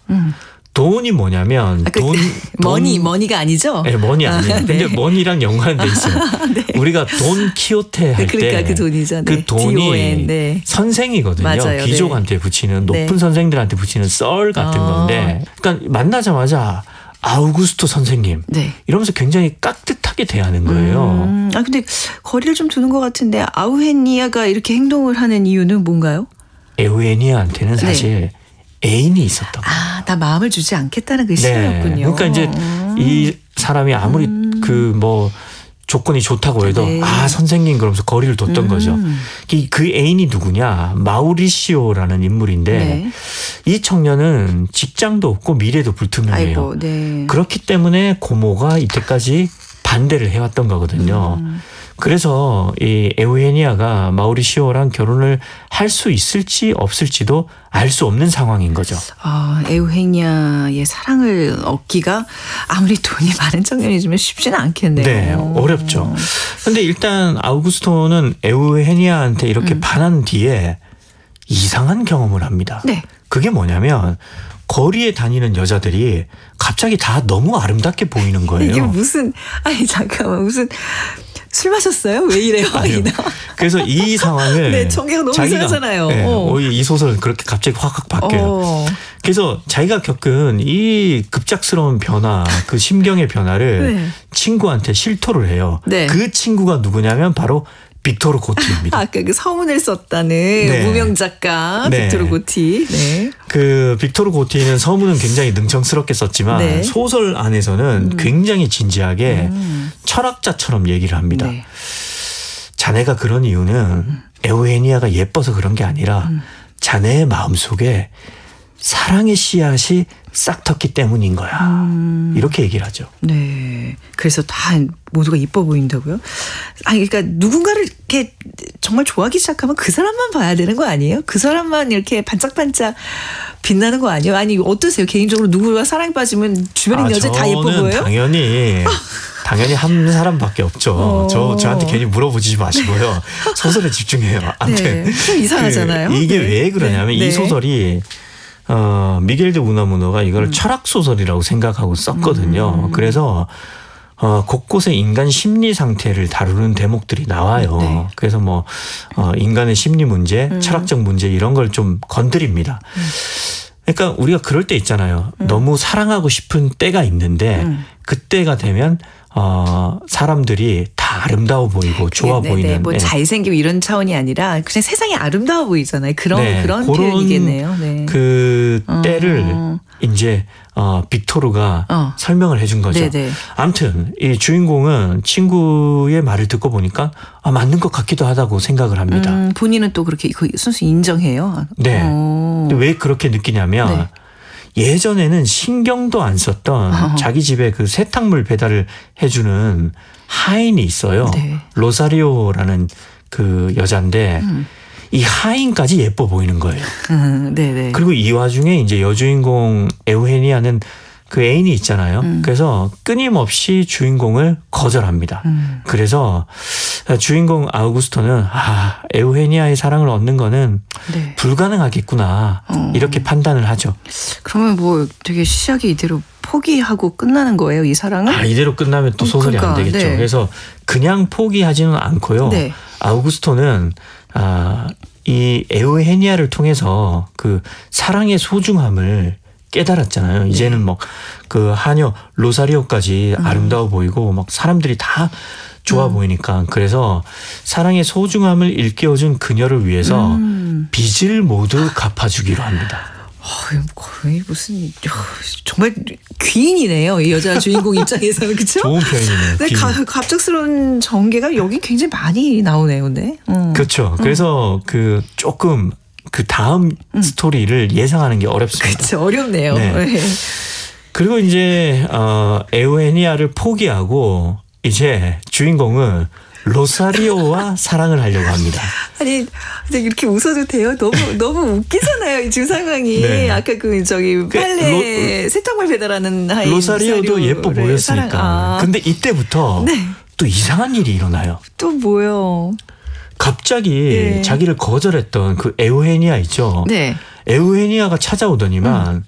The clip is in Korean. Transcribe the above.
돈이 뭐냐면 머니가 아니죠? 네, 머니 아니에요. 근데 네. 머니랑 연관돼 있어요. 네. 우리가 돈 키호테 할 때 그러니까 그 돈이죠. 그 네. 돈이 DON, 네. 선생이거든요. 맞아요. 귀족한테 붙이는 높은 네. 선생들한테 붙이는 썰 같은 건데, 그러니까 만나자마자 아우구스토 선생님 네. 이러면서 굉장히 깍듯하게 대하는 거예요. 근데 거리를 좀 두는 것 같은데 아우헤니아가 이렇게 행동을 하는 이유는 뭔가요? 에우헤니아한테는 사실 애인이 있었던 거예요. 나 마음을 주지 않겠다는 그 신호였군요. 그러니까 이제 이 사람이 아무리 그 뭐 조건이 좋다고 해도 네. 선생님 그러면서 거리를 뒀던 거죠. 그 애인이 누구냐? 마우리시오라는 인물인데 네. 이 청년은 직장도 없고 미래도 불투명해요. 아이고, 네. 그렇기 때문에 고모가 이때까지 반대를 해왔던 거거든요. 그래서 이 에우헤니아가 마우리시오랑 결혼을 할 수 있을지 없을지도 알 수 없는 상황인 거죠. 에우헤니아의 사랑을 얻기가 아무리 돈이 많은 청년이지만 쉽지는 않겠네요. 네, 어렵죠. 근데 일단 아우구스토는 에우헤니아한테 이렇게 반한 뒤에 이상한 경험을 합니다. 네. 그게 뭐냐면 거리에 다니는 여자들이 갑자기 다 너무 아름답게 보이는 거예요. 이게 무슨 잠깐만 무슨 술 마셨어요? 왜 이래요? 아니요. 그래서 이 상황을 네, 전개가 너무 이상하잖아요. 이 소설은 그렇게 갑자기 확 바뀌어요. 그래서 자기가 겪은 이 급작스러운 변화, 그 심경의 변화를 네. 친구한테 실토를 해요. 네. 그 친구가 누구냐면 바로 빅토르 고티입니다. 아까 그 서문을 썼다는 네. 무명 작가 네. 빅토르 고티. 네. 그 빅토르 고티는 서문은 굉장히 능청스럽게 썼지만 네. 소설 안에서는 굉장히 진지하게 철학자처럼 얘기를 합니다. 네. 자네가 그런 이유는 에우헤니아가 예뻐서 그런 게 아니라 자네의 마음속에 사랑의 씨앗이 싹텄기 때문인 거야. 이렇게 얘기를 하죠. 네. 그래서 다 모두가 이뻐 보인다고요? 그러니까 누군가를 이렇게 정말 좋아하기 시작하면 그 사람만 봐야 되는 거 아니에요? 그 사람만 이렇게 반짝반짝 빛나는 거 아니에요? 아니 어떠세요? 개인적으로 누구와 사랑에 빠지면 주변에 있는 여자 다 예뻐 보여요? 당연히 한 사람밖에 없죠. 저한테 괜히 물어보지 마시고요. 소설에 집중해요. 아무튼 네. 좀 이상하잖아요. 이게 네. 왜 그러냐면 네. 이 소설이 미겔 데 우나무노가 이걸 철학 소설이라고 생각하고 썼거든요. 그래서 곳곳에 인간 심리 상태를 다루는 대목들이 나와요. 네. 그래서 뭐 인간의 심리 문제, 철학적 문제 이런 걸 좀 건드립니다. 그러니까 우리가 그럴 때 있잖아요. 너무 사랑하고 싶은 때가 있는데 그때가 되면 사람들이 다 아름다워 보이고 좋아 보이는. 뭐 잘생기고 이런 차원이 아니라 그냥 세상이 아름다워 보이잖아요. 그런 표현이겠네요. 네. 그 때를 이제 빅토르가 설명을 해준 거죠. 네네. 아무튼 이 주인공은 친구의 말을 듣고 보니까 맞는 것 같기도 하다고 생각을 합니다. 본인은 또 그렇게 순수 인정해요. 네. 근데 왜 그렇게 느끼냐면 네. 예전에는 신경도 안 썼던 자기 집에 그 세탁물 배달을 해주는 하인이 있어요. 네. 로사리오라는 그 여잔데 이 하인까지 예뻐 보이는 거예요. 네네. 그리고 이 와중에 이제 여주인공 에우헤니아는 그 애인이 있잖아요. 그래서 끊임없이 주인공을 거절합니다. 그래서 주인공 아우구스토는 에우헤니아의 사랑을 얻는 거는 네. 불가능하겠구나 이렇게 판단을 하죠. 그러면 뭐 되게 시작이 이대로 포기하고 끝나는 거예요, 이 사랑은? 이대로 끝나면 또 소설이 안 되겠죠. 네. 그래서 그냥 포기하지는 않고요. 네. 아우구스토는 이 에우헤니아를 통해서 그 사랑의 소중함을 깨달았잖아요. 이제는 뭐 그 하녀 로사리오까지 아름다워 보이고 막 사람들이 다 좋아 보이니까 그래서 사랑의 소중함을 일깨워준 그녀를 위해서 빚을 모두 갚아주기로 합니다. 거의 무슨 정말 귀인이네요. 이 여자 주인공 입장에서는 그렇죠? 좋은 표현이네요. 네, 갑작스러운 전개가 여기 굉장히 많이 나오네요. 근데 그렇죠. 그래서 그 조금 그 다음 스토리를 예상하는 게 어렵습니다. 그렇죠. 어렵네요. 네. 네. 그리고 이제 에우헤니아를 포기하고 이제 주인공은 로사리오와 사랑을 하려고 합니다. 아니 근데 이렇게 웃어도 돼요? 너무 웃기잖아요. 지금 상황이. 네. 아까 빨래 세탁물 배달하는 하인 로사리오도 예뻐 보였으니까. 근데 이때부터 또 이상한 일이 일어나요. 또 뭐요? 갑자기 자기를 거절했던 그 에우헤니아 있죠. 네. 에우헤니아가 찾아오더니만